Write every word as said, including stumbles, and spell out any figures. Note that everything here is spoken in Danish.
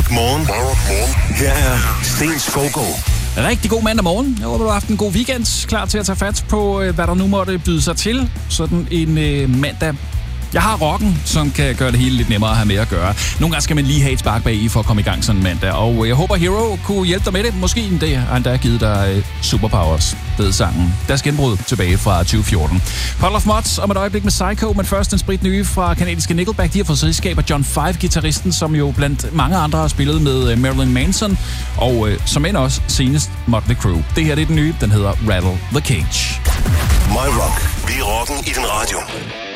Rock Morgen. My Rock Morgen. Her er Sten Skovgaard. Rigtig god mandag morgen. Jeg håber, du har haft en god weekend. Klar til at tage fat på, hvad der nu måtte byde sig til. Sådan en øh, mandag. Jeg har rocken, som kan gøre det hele lidt nemmere at have med at gøre. Nogle gange skal man lige have et spark bag i for at komme i gang sådan en mandag. Og jeg håber, Hero kunne hjælpe dig med det. Måske en dag har han da givet dig uh, superpowers. Det sangen. Deres genbrud tilbage fra tyve fjorten. Puddle of Muds om et øjeblik med Psycho, men først en sprit nye fra kanadiske Nickelback. De har fået selskab af John Five, guitaristen, som jo blandt mange andre har spillet med uh, Marilyn Manson. Og uh, som end også senest Motley Crue. Det her det er den nye. Den hedder Rattle the Cage. My Rock. Vi er rocken i den radio.